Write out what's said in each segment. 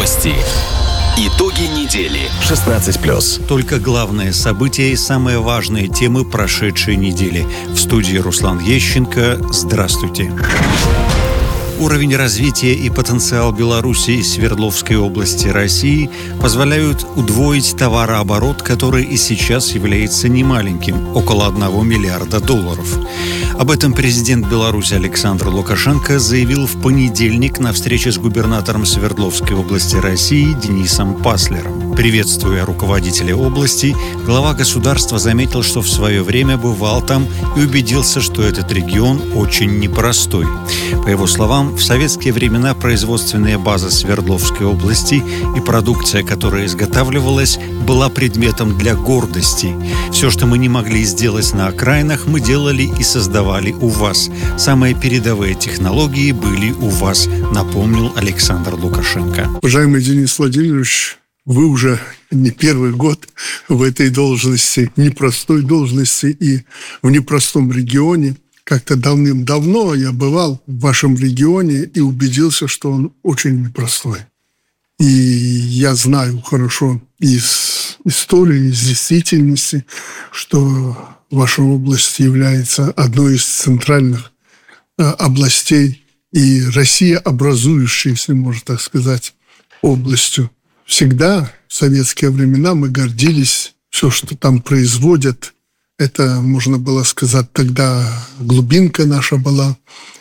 Новости. Итоги недели. 16+. Только главные события и самые важные темы прошедшей недели. В студии Руслан Ещенко. Здравствуйте. Уровень развития и потенциал Беларуси и Свердловской области России позволяют удвоить товарооборот, который и сейчас является немаленьким – около $1 миллиарда. Об этом президент Беларуси Александр Лукашенко заявил в понедельник на встрече с губернатором Свердловской области России Денисом Паслером. Приветствуя руководителя области, глава государства заметил, что в свое время бывал там и убедился, что этот регион очень непростой. По его словам, в советские времена производственная база Свердловской области и продукция, которая изготавливалась, была предметом для гордости. Все, что мы не могли сделать на окраинах, мы делали и создавали у вас. Самые передовые технологии были у вас, напомнил Александр Лукашенко. Уважаемый Денис Владимирович, вы уже не первый год в этой должности, непростой должности и в непростом регионе. Как-то давным-давно я бывал в вашем регионе и убедился, что он очень непростой. И я знаю хорошо из истории, из действительности, что ваша область является одной из центральных областей и Россия образующей, если можно так сказать, областью. Всегда в советские времена мы гордились, все, что там производят. Это, можно было сказать, тогда глубинка наша была.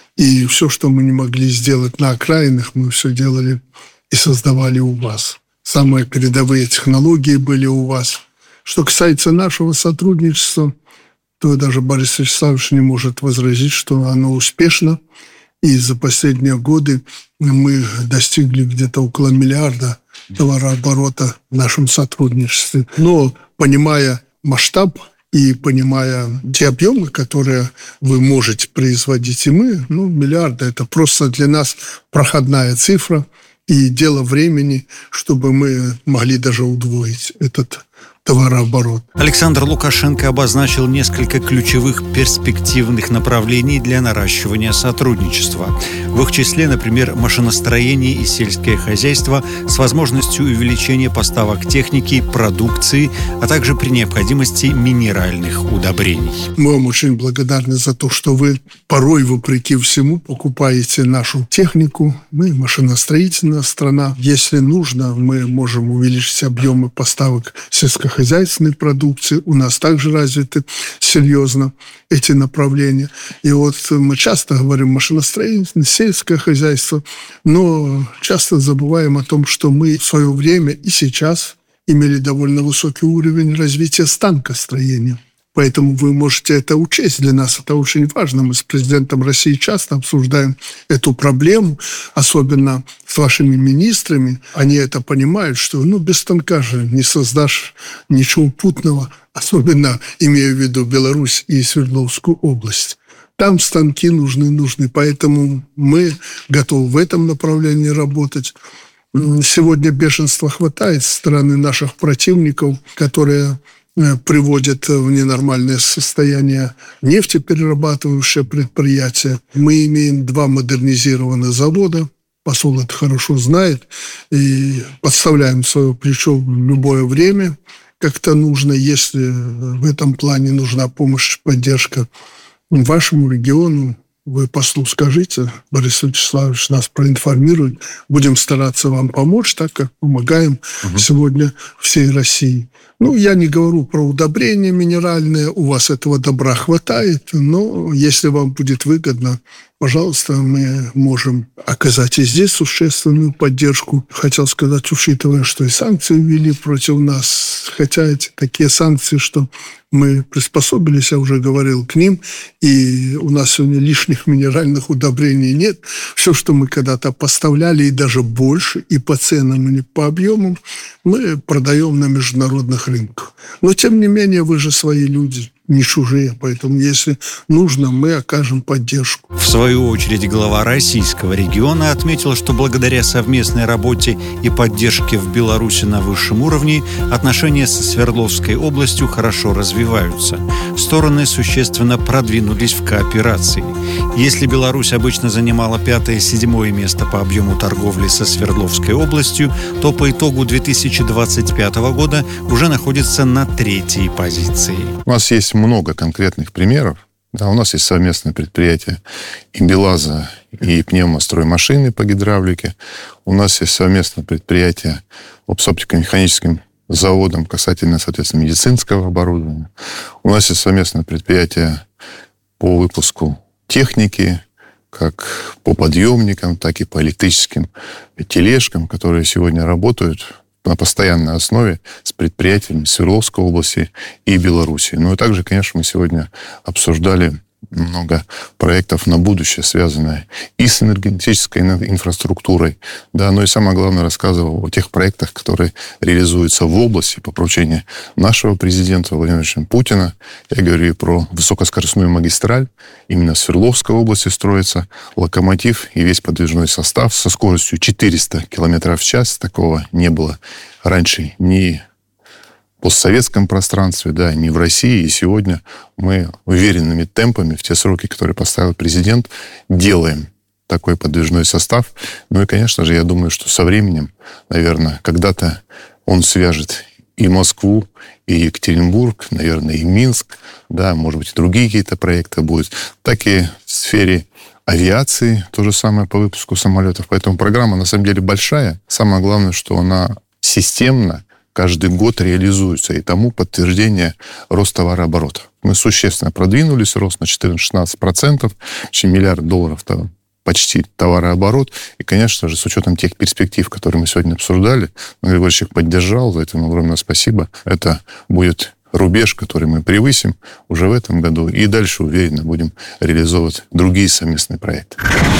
И все, что мы не могли сделать на окраинах, мы все делали и создавали у вас. Самые передовые технологии были у вас. Что касается нашего сотрудничества, то даже Борис Вячеславович не может возразить, что оно успешно. И за последние годы мы достигли где-то около миллиарда товарооборота в нашем сотрудничестве. Но, понимая масштаб и понимая те объемы, которые вы можете производить, и мы, миллиарды – это просто для нас проходная цифра и дело времени, чтобы мы могли даже удвоить этот товарооборот. Александр Лукашенко обозначил несколько ключевых перспективных направлений для наращивания сотрудничества. В их числе, например, машиностроение и сельское хозяйство с возможностью увеличения поставок техники, продукции, а также при необходимости минеральных удобрений. Мы вам очень благодарны за то, что вы порой, вопреки всему, покупаете нашу технику. Мы машиностроительная страна. Если нужно, мы можем увеличить объемы поставок сельскохозяйственной продукции. У нас также развиты серьезно эти направления. И вот мы часто говорим машиностроение, сельское хозяйство, но часто забываем о том, что мы в свое время и сейчас имели довольно высокий уровень развития станкостроения. Поэтому вы можете это учесть. Для нас это очень важно. Мы с президентом России часто обсуждаем эту проблему, особенно с вашими министрами. Они это понимают, что без станка же не создашь ничего путного, особенно имея в виду Беларусь и Свердловскую область. Там станки нужны, поэтому мы готовы в этом направлении работать. Сегодня бешенства хватает со стороны наших противников, которые приводят в ненормальное состояние нефтеперерабатывающие предприятия. Мы имеем 2 модернизированных завода. Посол это хорошо знает. И подставляем свое плечо в любое время, как-то нужно. Если в этом плане нужна помощь, поддержка вашему региону, вы послу скажите, Борис Вячеславович нас проинформирует. Будем стараться вам помочь, так как помогаем сегодня всей России. Я не говорю про удобрения минеральные, у вас этого добра хватает, но если вам будет выгодно, пожалуйста, мы можем оказать и здесь существенную поддержку. Хотел сказать, учитывая, что и санкции ввели против нас, хотя эти такие санкции, что мы приспособились, я уже говорил, к ним, и у нас сегодня лишних минеральных удобрений нет. Все, что мы когда-то поставляли, и даже больше, и по ценам, и по объемам, мы продаем на международных рынках. Но, тем не менее, вы же свои люди. не чужие. Поэтому, если нужно, мы окажем поддержку. В свою очередь, глава российского региона отметил, что благодаря совместной работе и поддержке в Беларуси на высшем уровне отношения со Свердловской областью хорошо развиваются. Стороны существенно продвинулись в кооперации. Если Беларусь обычно занимала 5-7 место по объему торговли со Свердловской областью, то по итогу 2025 года уже находится на 3-й позиции. У нас есть много конкретных примеров. Да, у нас есть совместное предприятие и БелАЗа, и пневмостроймашины по гидравлике. У нас есть совместное предприятие с оптико-механическим заводом касательно, соответственно, медицинского оборудования. У нас есть совместное предприятие по выпуску техники, как по подъемникам, так и по электрическим тележкам, которые сегодня работают на постоянной основе с предприятиями Свердловской области и Беларуси. Ну и также, конечно, мы сегодня обсуждали много проектов на будущее, связанные и с энергетической инфраструктурой, да, но и самое главное, рассказывал о тех проектах, которые реализуются в области по поручению нашего президента Владимира Владимировича Путина. Я говорю и про высокоскоростную магистраль. Именно в Свердловской области строится локомотив и весь подвижной состав со скоростью 400 км в час. Такого не было раньше ни в постсоветском пространстве, да, не в России. И сегодня мы уверенными темпами в те сроки, которые поставил президент, делаем такой подвижной состав. Ну и, конечно же, я думаю, что со временем, наверное, когда-то он свяжет и Москву, и Екатеринбург, наверное, и Минск, да, может быть, и другие какие-то проекты будут. Так и в сфере авиации то же самое по выпуску самолетов. Поэтому программа, на самом деле, большая. Самое главное, что она системно каждый год реализуется, и тому подтверждение рост товарооборота. Мы существенно продвинулись, рост на 14%, $1 миллиард почти товарооборот. И, конечно же, с учетом тех перспектив, которые мы сегодня обсуждали, Григорьевич их поддержал, за это ему огромное спасибо. Это будет рубеж, который мы превысим уже в этом году, и дальше уверенно будем реализовывать другие совместные проекты.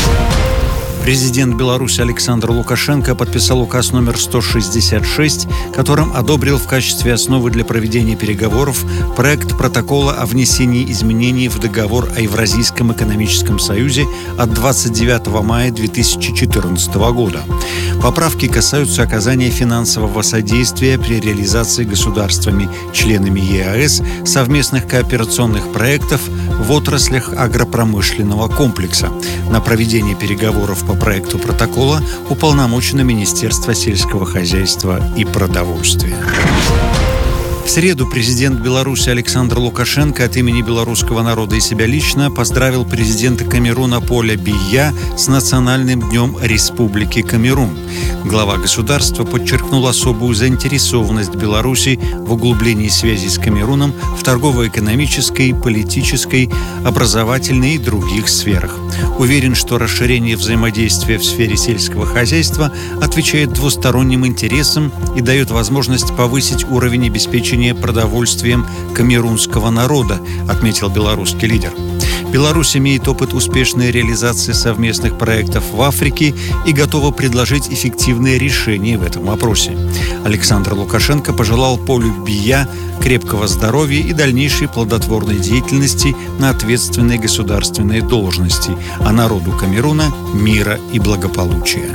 Президент Беларуси Александр Лукашенко подписал указ номер 166, которым одобрил в качестве основы для проведения переговоров проект протокола о внесении изменений в договор о Евразийском экономическом союзе от 29 мая 2014 года. Поправки касаются оказания финансового содействия при реализации государствами-членами ЕАЭС совместных кооперационных проектов в отраслях агропромышленного комплекса. На проведение переговоров по проекту протокола уполномочено Министерство сельского хозяйства и продовольствия. В среду президент Беларуси Александр Лукашенко от имени белорусского народа и себя лично поздравил президента Камеруна Поля Бийя с Национальным днем Республики Камерун. Глава государства подчеркнул особую заинтересованность Беларуси в углублении связей с Камеруном в торгово-экономической, политической, образовательной и других сферах. Уверен, что расширение взаимодействия в сфере сельского хозяйства отвечает двусторонним интересам и дает возможность повысить уровень обеспечения продовольствием камерунского народа, отметил белорусский лидер. Беларусь имеет опыт успешной реализации совместных проектов в Африке и готова предложить эффективные решения в этом вопросе. Александр Лукашенко пожелал Полю Бийя крепкого здоровья и дальнейшей плодотворной деятельности на ответственной государственной должности, а народу Камеруна – мира и благополучия.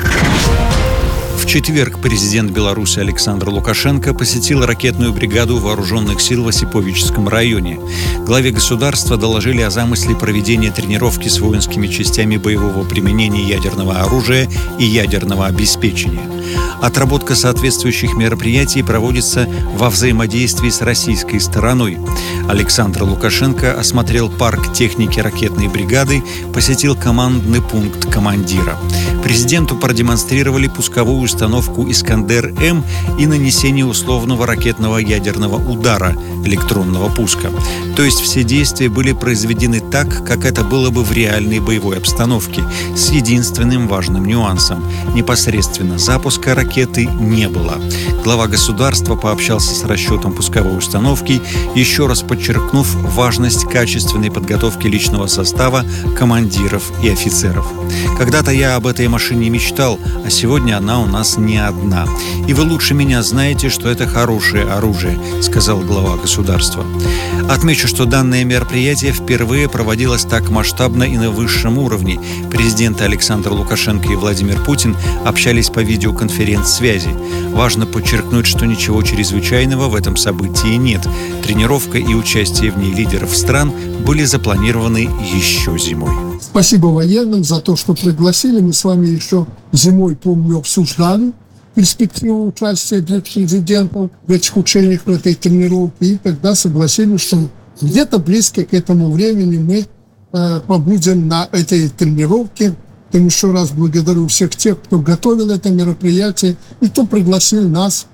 В четверг президент Беларуси Александр Лукашенко посетил ракетную бригаду вооруженных сил в Осиповичском районе. Главе государства доложили о замысле проведения тренировки с воинскими частями боевого применения ядерного оружия и ядерного обеспечения. Отработка соответствующих мероприятий проводится во взаимодействии с российской стороной. Александр Лукашенко осмотрел парк техники ракетной бригады, посетил командный пункт командира. Президенту продемонстрировали пусковую установку «Искандер-М» и нанесение условного ракетного ядерного удара электронного пуска. То есть все действия были произведены так, как это было бы в реальной боевой обстановке, с единственным важным нюансом – непосредственно запуска ракеты не было. Глава государства пообщался с расчетом пусковой установки, еще раз подчеркнув важность качественной подготовки личного состава, командиров и офицеров. Когда-то я об этой машине мечтал, а сегодня она у нас не одна. И вы лучше меня знаете, что это хорошее оружие», — сказал глава государства. Отмечу, что данное мероприятие впервые проводилось так масштабно и на высшем уровне. Президенты Александр Лукашенко и Владимир Путин общались по видеоконференц-связи. Важно подчеркнуть, что ничего чрезвычайного в этом событии нет. Тренировка и участие в ней лидеров стран были запланированы еще зимой. Спасибо военным за то, что пригласили. Мы с вами еще зимой, помню, обсуждали перспективу участия для президентов в этих учениях, в этой тренировке. И тогда согласились, что где-то близко к этому времени мы побудем на этой тренировке. Поэтому еще раз благодарю всех тех, кто готовил это мероприятие и кто пригласил нас,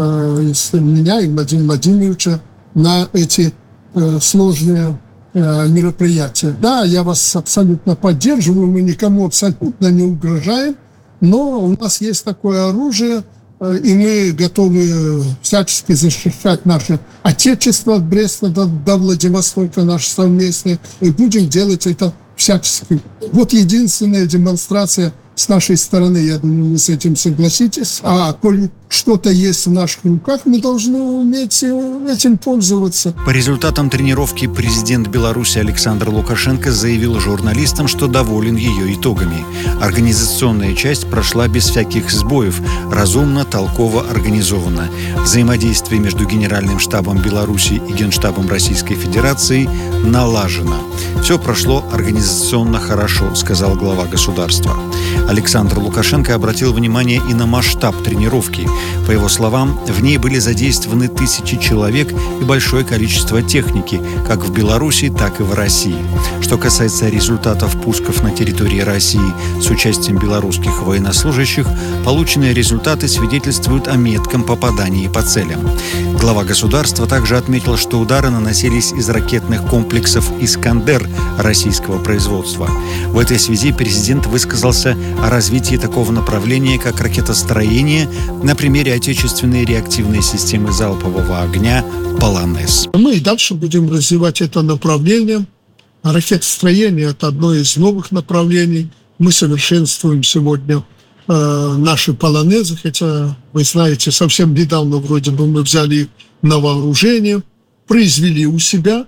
меня и Владимира Владимировича, на эти сложные мероприятия. Да, я вас абсолютно поддерживаю, мы никому абсолютно не угрожаем, но у нас есть такое оружие, и мы готовы всячески защищать наше Отечество от Бреста до Владивостока, наше совместное, и будем делать это всячески. Вот единственная демонстрация с нашей стороны, я думаю, вы с этим согласитесь. А коли что-то есть в наших руках, мы должны уметь этим пользоваться. По результатам тренировки президент Беларуси Александр Лукашенко заявил журналистам, что доволен ее итогами. Организационная часть прошла без всяких сбоев, разумно, толково, организованно. Взаимодействие между Генеральным штабом Беларуси и Генштабом Российской Федерации налажено. Все прошло организационно хорошо, сказал глава государства. Александр Лукашенко обратил внимание и на масштаб тренировки. По его словам, в ней были задействованы тысячи человек и большое количество техники, как в Беларуси, так и в России. Что касается результатов пусков на территории России с участием белорусских военнослужащих, полученные результаты свидетельствуют о метком попадании по целям. Глава государства также отметил, что удары наносились из ракетных комплексов «Искандер» российского производства. В этой связи президент высказался о развитии такого направления, как ракетостроение, на примере отечественной реактивной системы залпового огня «Полонез». Мы и дальше будем развивать это направление. Ракетостроение – это одно из новых направлений. Мы совершенствуем сегодня наши «Полонезы», хотя, вы знаете, совсем недавно вроде бы мы взяли их на вооружение, произвели у себя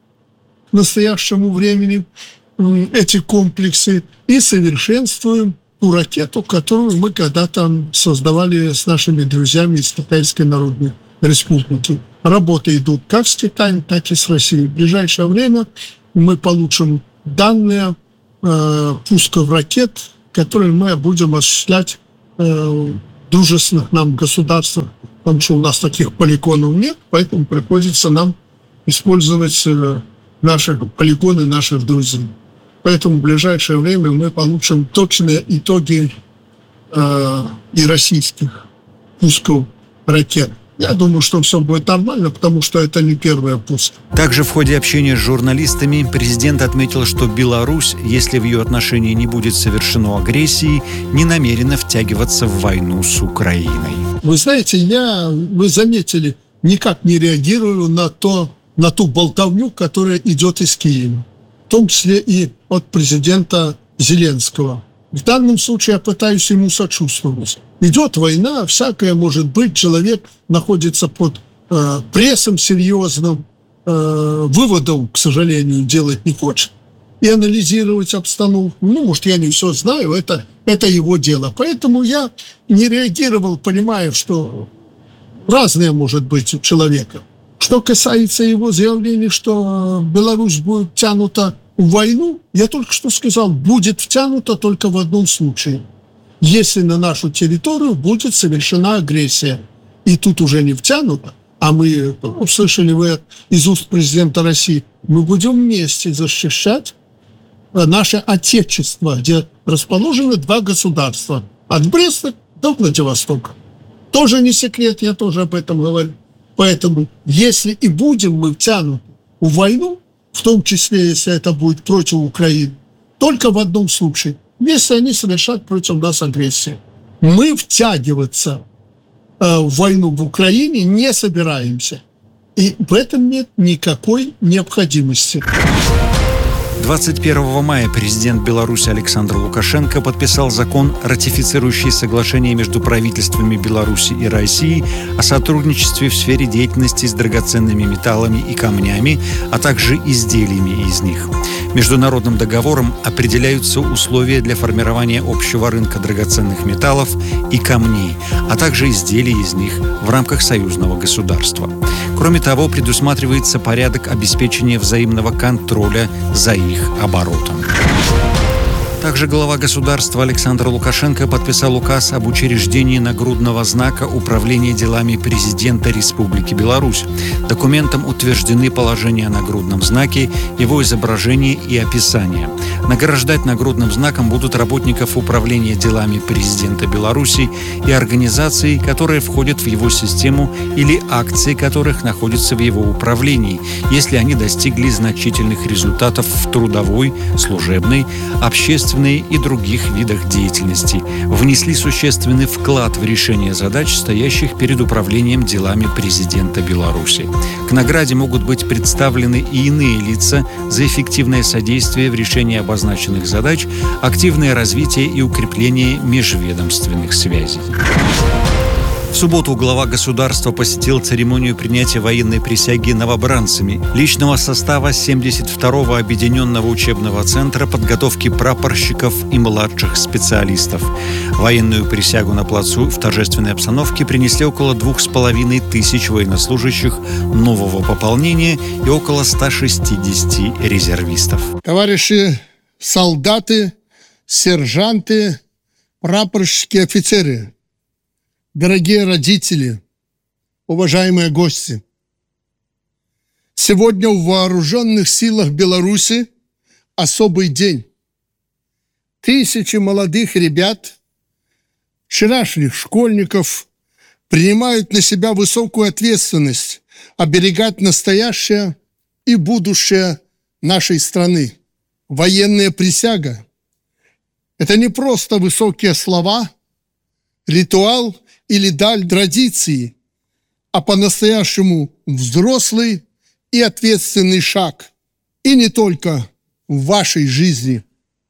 к настоящему времени эти комплексы и совершенствуем ту ракету, которую мы когда-то создавали с нашими друзьями из Китайской Народной Республики. Работы идут как с Китаем, так и с Россией. В ближайшее время мы получим данные пусков ракет, которые мы будем осуществлять в дружественных нам государствах, потому что у нас таких полигонов нет, поэтому приходится нам использовать наши полигоны наших друзей. Поэтому в ближайшее время мы получим точные итоги и российских пусков ракет. Я думаю, что все будет нормально, потому что это не первый пуск. Также в ходе общения с журналистами президент отметил, что Беларусь, если в ее отношении не будет совершено агрессии, не намерена втягиваться в войну с Украиной. Вы знаете, вы заметили, никак не реагирую на ту болтовню, которая идет из Киева, в том числе и от президента Зеленского. В данном случае я пытаюсь ему сочувствовать. Идет война, всякое может быть, человек находится под прессом серьезным, выводов, к сожалению, делать не хочет. И анализировать обстановку. Может, я не все знаю, это его дело. Поэтому я не реагировал, понимая, что разное может быть у человека. Что касается его заявлений, что Беларусь будет втянута в войну, я только что сказал, будет втянута только в одном случае. Если на нашу территорию будет совершена агрессия. И тут уже не втянуто, а мы, услышали вы из уст президента России, мы будем вместе защищать наше Отечество, где расположены два государства. От Бреста до Владивостока. Тоже не секрет, я тоже об этом говорю. Поэтому, если и будем мы втянуты в войну, в том числе, если это будет против Украины, только в одном случае, если они совершат против нас агрессию. Мы втягиваться в войну в Украине не собираемся. И в этом нет никакой необходимости. 21 мая президент Беларуси Александр Лукашенко подписал закон, ратифицирующий соглашение между правительствами Беларуси и России о сотрудничестве в сфере деятельности с драгоценными металлами и камнями, а также изделиями из них. Международным договором определяются условия для формирования общего рынка драгоценных металлов и камней, а также изделий из них в рамках союзного государства. Кроме того, предусматривается порядок обеспечения взаимного контроля за их оборотом. Также глава государства Александр Лукашенко подписал указ об учреждении нагрудного знака Управления делами президента Республики Беларусь. Документом утверждены положения о нагрудном знаке, его изображение и описание. Награждать нагрудным знаком будут работников Управления делами президента Беларуси и организаций, которые входят в его систему или акции которых находятся в его управлении, если они достигли значительных результатов в трудовой, служебной, общественной и других видах деятельности, внесли существенный вклад в решение задач, стоящих перед управлением делами президента Беларуси. К награде могут быть представлены и иные лица за эффективное содействие в решении обозначенных задач, активное развитие и укрепление межведомственных связей. В субботу глава государства посетил церемонию принятия военной присяги новобранцами личного состава 72-го объединенного учебного центра подготовки прапорщиков и младших специалистов. Военную присягу на плацу в торжественной обстановке принесли около 2500 военнослужащих нового пополнения и около 160 резервистов. Товарищи солдаты, сержанты, прапорщики, офицеры, дорогие родители, уважаемые гости! Сегодня в Вооруженных силах Беларуси особый день. Тысячи молодых ребят, вчерашних школьников, принимают на себя высокую ответственность оберегать настоящее и будущее нашей страны. Военная присяга – это не просто высокие слова, ритуал или даль традиции, а по-настоящему взрослый и ответственный шаг. И не только в вашей жизни.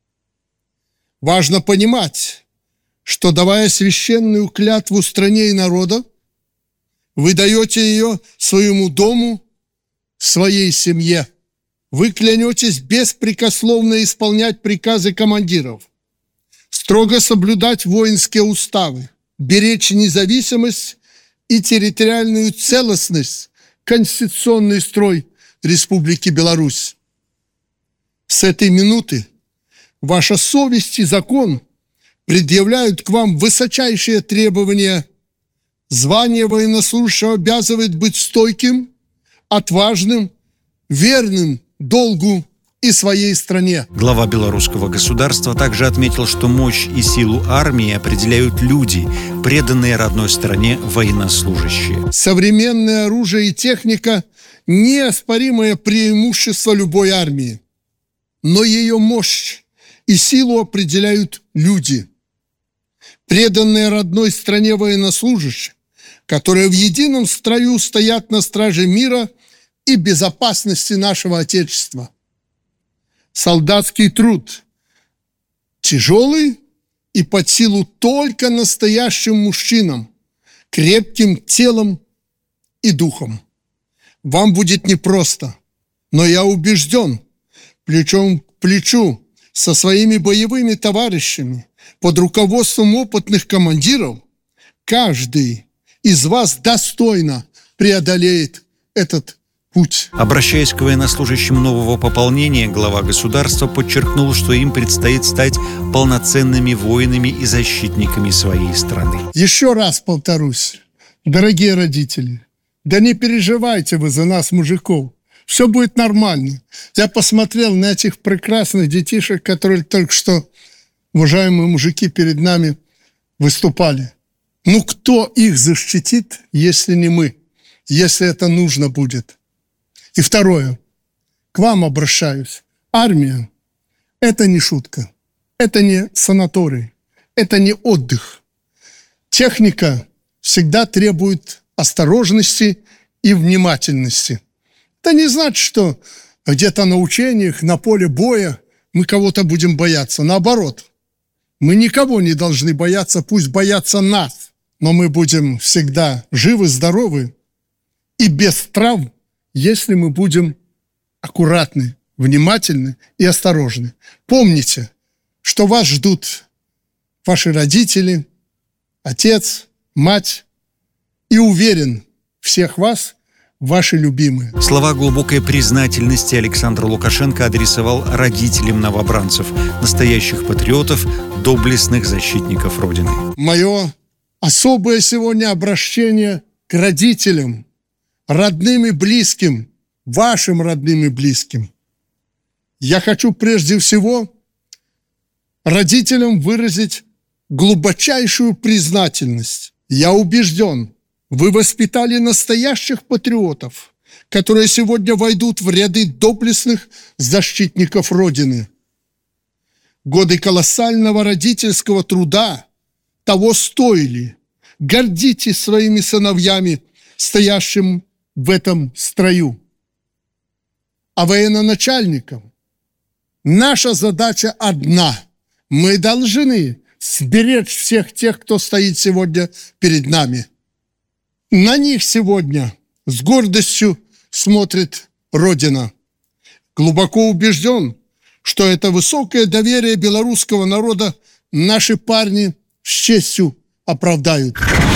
Важно понимать, что, давая священную клятву стране и народу, вы даете ее своему дому, своей семье. Вы клянетесь беспрекословно исполнять приказы командиров, строго соблюдать воинские уставы, беречь независимость и территориальную целостность, конституционный строй Республики Беларусь. С этой минуты ваша совесть и закон предъявляют к вам высочайшие требования. Звание военнослужащего обязывает быть стойким, отважным, верным долгу и своей стране. Глава белорусского государства также отметил, что мощь и силу армии определяют люди, преданные родной стране военнослужащие. Современное оружие и техника – неоспоримое преимущество любой армии. Но ее мощь и силу определяют люди, преданные родной стране военнослужащие, которые в едином строю стоят на страже мира и безопасности нашего Отечества. Солдатский труд тяжелый и под силу только настоящим мужчинам, крепким телом и духом. Вам будет непросто, но я убежден, плечом к плечу со своими боевыми товарищами, под руководством опытных командиров, каждый из вас достойно преодолеет этот путь. Обращаясь к военнослужащим нового пополнения, глава государства подчеркнул, что им предстоит стать полноценными воинами и защитниками своей страны. Еще раз повторюсь, дорогие родители, да не переживайте вы за нас, мужиков. Все будет нормально. Я посмотрел на этих прекрасных детишек, которые только что, уважаемые мужики, перед нами выступали. Ну, кто их защитит, если не мы, если это нужно будет? И второе, к вам обращаюсь. Армия – это не шутка, это не санаторий, это не отдых. Техника всегда требует осторожности и внимательности. Это не значит, что где-то на учениях, на поле боя мы кого-то будем бояться. Наоборот, мы никого не должны бояться, пусть боятся нас. Но мы будем всегда живы, здоровы и без травм, если мы будем аккуратны, внимательны и осторожны. Помните, что вас ждут ваши родители, отец, мать, и уверен, всех вас ваши любимые. Слова глубокой признательности Александр Лукашенко адресовал родителям новобранцев, настоящих патриотов, доблестных защитников Родины. Мое особое сегодня обращение к родителям, родным и близким, вашим родным и близким. Я хочу прежде всего родителям выразить глубочайшую признательность. Я убежден, вы воспитали настоящих патриотов, которые сегодня войдут в ряды доблестных защитников Родины. Годы колоссального родительского труда того стоили. Гордитесь своими сыновьями, стоящим в этом строю. А военачальникам наша задача одна. Мы должны сберечь всех тех, кто стоит сегодня перед нами. На них сегодня с гордостью смотрит Родина. Глубоко убежден, что это высокое доверие белорусского народа наши парни с честью оправдают.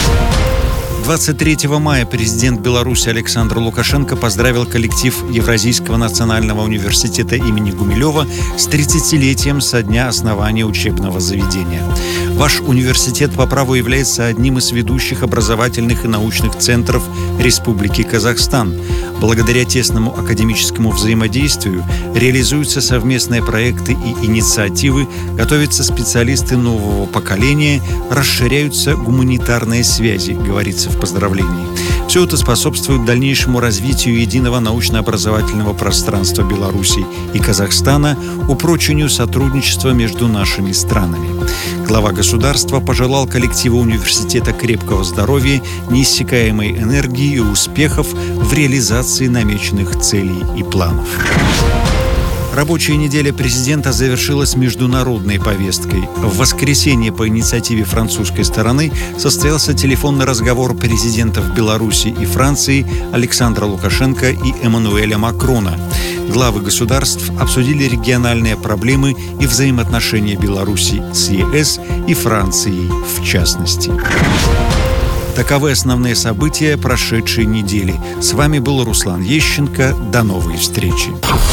23 мая президент Беларуси Александр Лукашенко поздравил коллектив Евразийского национального университета имени Гумилева с 30-летием со дня основания учебного заведения. Ваш университет по праву является одним из ведущих образовательных и научных центров Республики Казахстан. Благодаря тесному академическому взаимодействию реализуются совместные проекты и инициативы, готовятся специалисты нового поколения, расширяются гуманитарные связи, говорится в поздравлении. Все это способствует дальнейшему развитию единого научно-образовательного пространства Беларуси и Казахстана, упрочению сотрудничества между нашими странами. Глава государства пожелал коллективу университета крепкого здоровья, неиссякаемой энергии и успехов в реализации намеченных целей и планов. Рабочая неделя президента завершилась международной повесткой. В воскресенье по инициативе французской стороны состоялся телефонный разговор президентов Беларуси и Франции Александра Лукашенко и Эммануэля Макрона. Главы государств обсудили региональные проблемы и взаимоотношения Беларуси с ЕС и Францией в частности. Таковы основные события прошедшей недели. С вами был Руслан Ещенко. До новой встречи.